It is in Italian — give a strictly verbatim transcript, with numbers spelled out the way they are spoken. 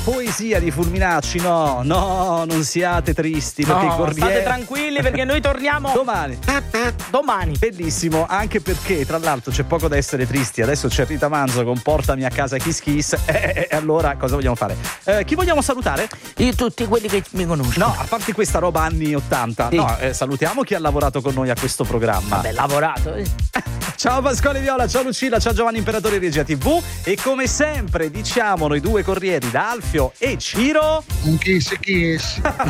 poesia di Fulminacci. No, no, non siate tristi perché no, i Corriere... state tranquilli perché noi torniamo domani. Domani. Bellissimo, anche perché tra l'altro c'è poco da essere tristi. Adesso c'è Rita Manzo con Portami a casa Kiss Kiss. E eh, eh, allora cosa vogliamo fare? Eh, chi vogliamo salutare? Io tutti quelli che mi conoscono. No, a parte questa roba anni ottanta. Sì. No, eh, salutiamo chi ha lavorato con noi a questo programma. Vabbè, lavorato. Eh. Ciao Pasquale Viola, ciao Lucilla, ciao Giovanni Imperatore Regia tivù. E come sempre diciamo noi due corrieri da Alfio e Ciro. Un kiss kiss.